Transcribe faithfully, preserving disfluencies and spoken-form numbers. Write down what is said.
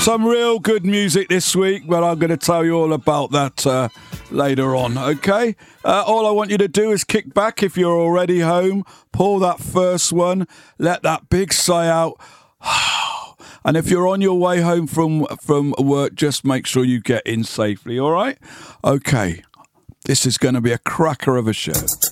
some real good music this week, but I'm going to tell you all about that uh, later on, okay? Uh, all I want you to do is kick back if you're already home, pull that first one, let that big sigh out. And if you're on your way home from, from work, just make sure you get in safely, all right? Okay, this is going to be a cracker of a show.